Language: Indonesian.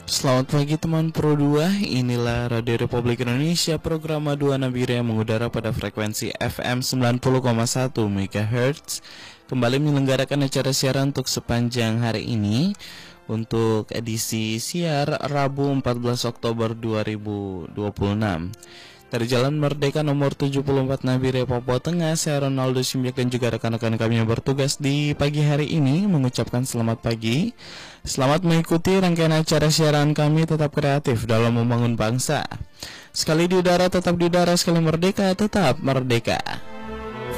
Selamat pagi teman Pro 2, inilah Radio Republik Indonesia, program Madua Nabire yang mengudara pada frekuensi FM 90,1 MHz. Kembali menyelenggarakan acara siaran untuk sepanjang hari ini, untuk edisi siar Rabu 14 Oktober 2026. Dari Jalan Merdeka nomor 74 Nabire, Papua Tengah, saya Ronaldo Simbiak dan juga rekan-rekan kami yang bertugas di pagi hari ini mengucapkan selamat pagi. Selamat mengikuti rangkaian acara siaran kami, tetap kreatif dalam membangun bangsa. Sekali di udara tetap di udara, sekali merdeka tetap merdeka.